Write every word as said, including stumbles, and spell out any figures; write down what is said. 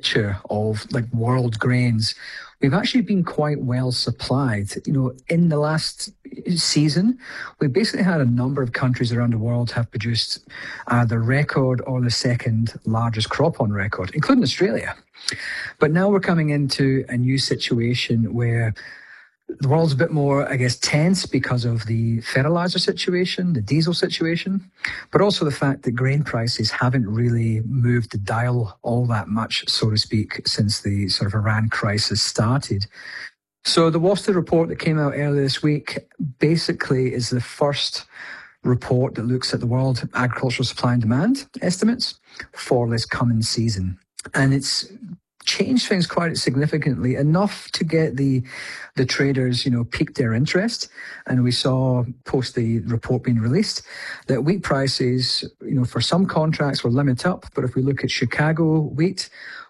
nature of like world grains, we've actually been quite well supplied. You know, in the last season, we basically had a number of countries around the world have produced uh, the record or the second largest crop on record, including Australia. But now we're coming into a new situation where the world's a bit more, I guess, tense because of the fertilizer situation, the diesel situation, but also the fact that grain prices haven't really moved the dial all that much, so to speak, since the sort of Iran crisis started. So the WASDE report that came out earlier this week basically is the first report that looks at the world agricultural supply and demand estimates for this coming season. And it's changed things quite significantly, enough to get the the traders, you know, piqued their interest. And we saw, post the report being released, that wheat prices, you know, for some contracts were limit up. But if we look at Chicago wheat,